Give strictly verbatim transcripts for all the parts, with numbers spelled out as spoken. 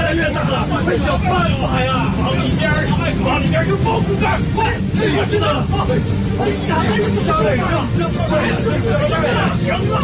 来越大了，快想办法呀！往里边，往里边有保护杆，快！我知道了。哎呀，那就不行了，行了。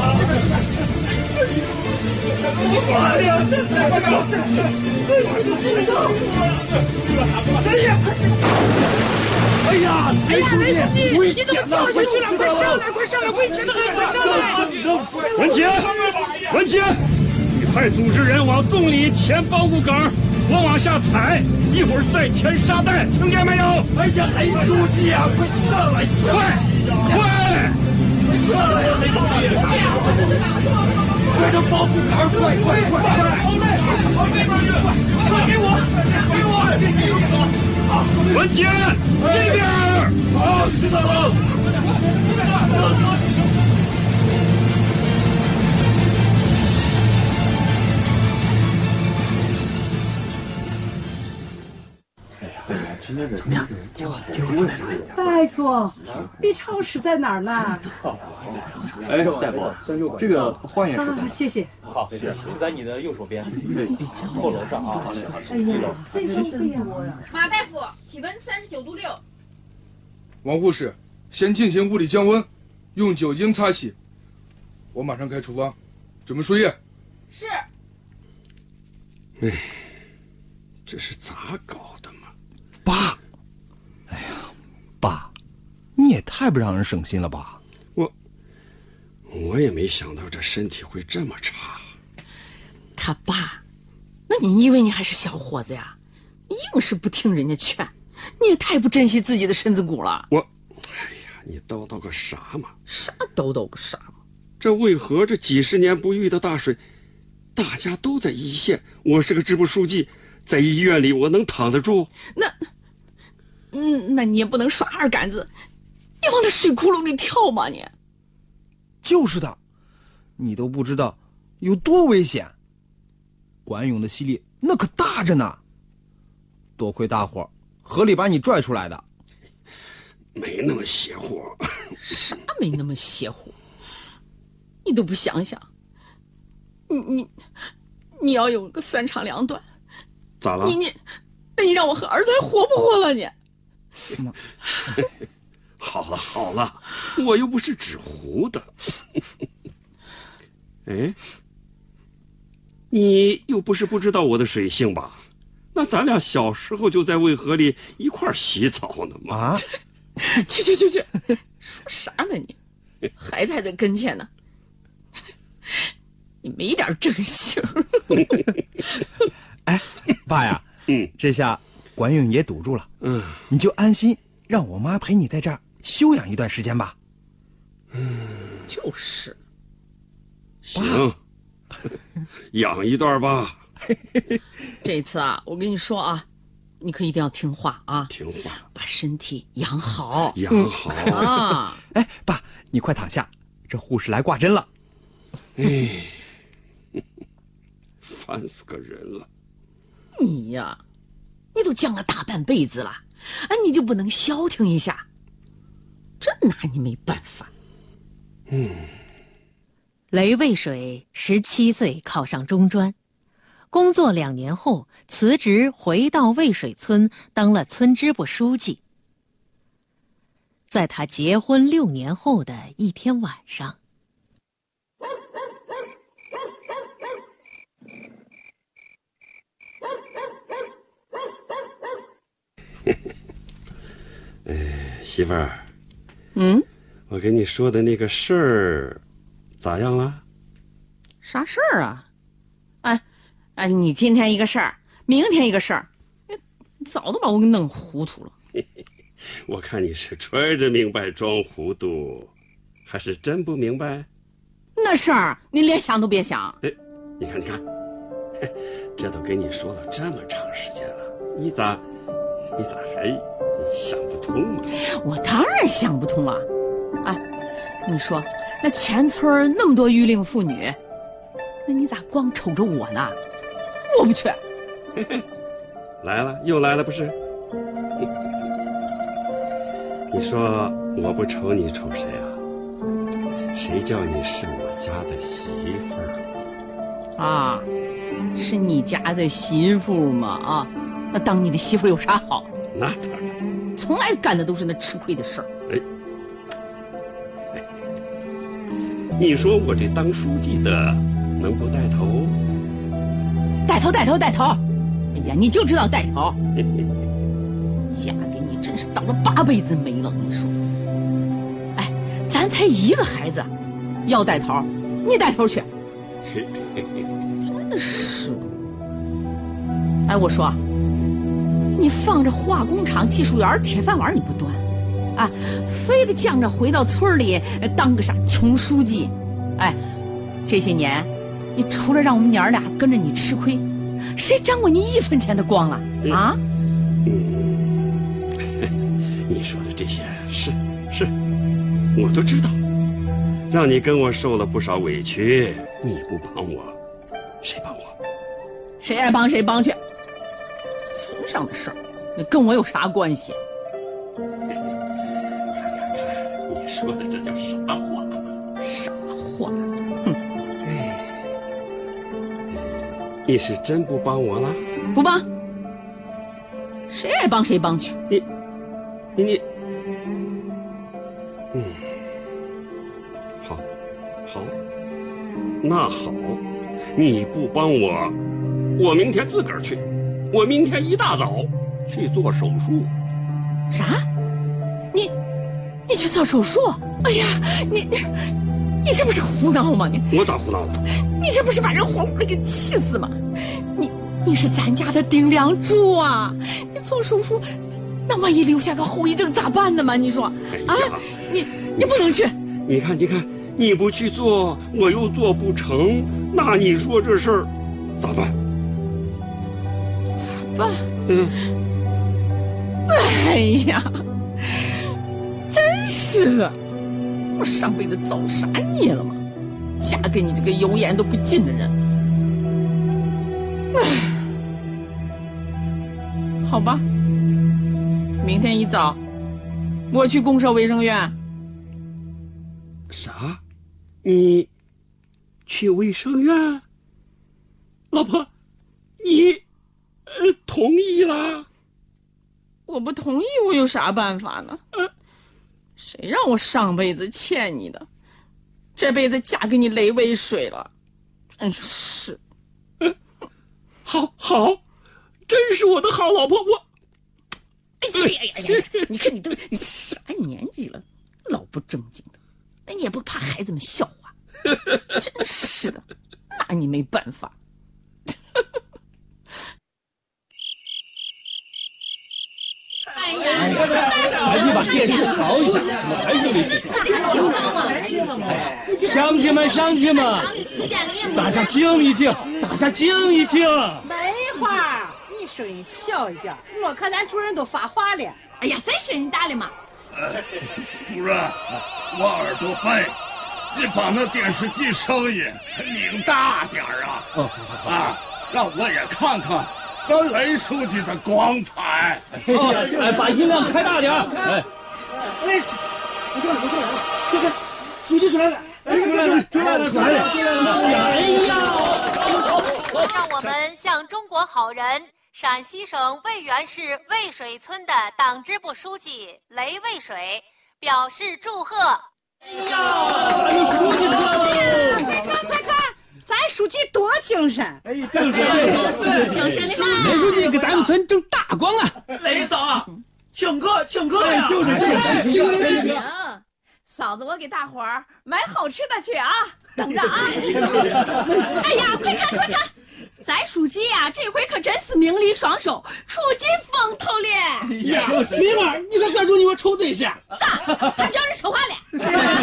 哎呀，这太不搞笑了！我是知道了。哎呀！哎呀， 哎呀，雷书记， 危你怎么险了！ 跳下去了？快上来，快上来！危险的很，快上来！ 文杰，文杰，你快组织人往洞里填包谷梗，我往下踩，一会儿再填沙袋，听见没有？ 哎呀，雷书记啊，快上来！ 快，快！ 上来呀，雷书记！快点包谷杆，快快快快！往那边去，快给我，给我，给我！ 文杰，这边。 好，知道了。 怎么样？结果结果出来了。 大夫 ，B 超室在哪儿呢？ 哎，大夫，这个化验室。 啊，谢谢。 好，是是在你的右手边，后楼上啊。 哎呀，这收费呀！ 马大夫，体温三十九度六。 王护士，先进行物理降温，用酒精擦洗。我马上开处方，准备输液。 是。 哎，这是咋搞的嘛？ 爸，哎呀，爸，你也太不让人省心了吧？ 我，我也没想到这身体会这么差。 他爸，那你以为你还是小伙子呀？硬是不听人家劝，你也太不珍惜自己的身子骨了。 我，哎呀，你叨叨个啥嘛？ 啥叨叨个啥嘛？ 这渭河这几十年不遇的大水，大家都在一线，我是个支部书记，在医院里我能躺得住？ 那，嗯，那你也不能耍二杆子，你往那水窟窿里跳嘛你？ 就是的，你都不知道有多危险。管勇的吸力那可大着呢，多亏大伙儿合力把你拽出来的。 没那么邪乎。 啥没那么邪乎？你都不想想，你你你要有个三长两短， 咋了？ 你你，那你让我和儿子还活不活了你？ 好了好了，我又不是纸糊的。哎，你又不是不知道我的水性吧？那咱俩小时候就在渭河里一块儿洗澡呢嘛。 啊！ 去去去去，说啥呢你？孩子还在跟前呢，你没点正形。 哎，爸呀， 嗯， 这下管勇也堵住了， 嗯， 你就安心让我妈陪你在这儿休养一段时间吧。 嗯， 就是， 行，养一段吧。 这次啊，我跟你说啊，你可一定要听话啊， 听话， 把身体养好， 养好啊！ 哎，爸，你快躺下，这护士来挂针了。 哎，烦死个人了！ 你呀，你都降了大半辈子了，哎，你就不能消停一下？这拿你没办法。 嗯， 雷渭水十七岁考上中专，工作两年后辞职回到渭水村当了村支部书记。在他结婚六年后的一天晚上， 哎，媳妇儿， 嗯， 我跟你说的那个事儿咋样了？ 啥事儿啊？哎，哎，你今天一个事儿，明天一个事儿，早都把我给弄糊涂了。 我看你是揣着明白装糊涂，还是真不明白？ 那事儿你连想都别想。 哎，你看，你看，这都跟你说了这么长时间了，你咋，你咋还想不通啊？ 我当然想不通了。哎，你说那全村那么多育龄妇女，那你咋光瞅着我呢？我不去。 来了，又来了，不是？你说我不瞅你瞅谁啊？谁叫你是我家的媳妇儿？ 啊，是你家的媳妇嘛？啊，那当你的媳妇有啥好？ 那当然， 从来干的都是那吃亏的事儿。 哎，哎，你说我这当书记的能不带头？ 带头，带头，带头！哎呀，你就知道带头。嫁给你真是当了八辈子媒了，我跟你说。哎，咱才一个孩子，要带头，你带头去。真是的。哎，我说，你放着化工厂技术员铁饭碗你不端，啊，非得犟着回到村里当个啥穷书记。哎，这些年，你除了让我们娘儿俩跟着你吃亏，谁沾过你一分钱的光了啊？ 嗯，你说的这些是是，我都知道，让你跟我受了不少委屈，你不帮我，谁帮我？ 谁爱帮谁帮去。村上的事儿，那跟我有啥关系？ 你说的这叫啥话呢？ 啥话？哼！ 你是真不帮我了？ 不帮，谁爱帮谁帮去。 你，你你，嗯，好，好，那好，你不帮我，我明天自个儿去。我明天一大早去做手术。 啥？你，你去做手术？哎呀，你，你这不是胡闹吗？你我咋胡闹了？ 你这不是把人活活的给气死吗？你你是咱家的顶梁柱啊！你做手术，那万一留下个后遗症咋办呢嘛？你说、 哎、 啊？你你不能去。 你看，你看，你不去做，我又做不成，那你说这事儿咋办？ 咋办？ 嗯。 哎呀，真是的，我上辈子造啥孽了吗？嫁给你这个油盐都不进的人。哎，好吧，明天一早我去公社卫生院。 啥？你去卫生院？老婆，你呃同意了？ 我不同意，我有啥办法呢？呃、谁让我上辈子欠你的，这辈子嫁给你雷为水了，真是。 呃、好好，真是我的好老婆，我。 哎呀呀呀呀！你看你都你啥年纪了，老不正经的，那你也不怕孩子们笑话？真是的，拿你没办法。 哎呀， 赶紧把电视调一下，怎么还是没停？乡亲们，乡亲们，大家静一静，大家静一静。 梅花，你声音小一点，我看咱主任都发话了。 哎呀，谁声音大了嘛？ 呃、主任，我耳朵背，你把那电视机声音拧大点啊！ 哦，好好好啊，让我也看看。咱雷书记的光彩！ 哦，哎，把音量开大点！哎， 哎，我上来，我上来了！快快，书记出来了！哎，出来了，出来了，出来了！ 哎呀！ 让我们向中国好人、陕西省渭源市渭水村的党支部书记雷渭水表示祝贺！ 哎呀，咱们书记快看快看！咱书记多精神！ 哎，正是，就是精神的嘛。 雷书记给咱们村争大光啊！ 雷嫂，请客，请客呀！ 就是这行，嫂子，我给大伙儿买好吃的去啊，等着啊！哎呀，快看快看，咱书记呀、啊，这回可真是名利双收，出尽风头了！ 呀，李妈，你可关注你我臭嘴些！ 咋？还不让人说话了？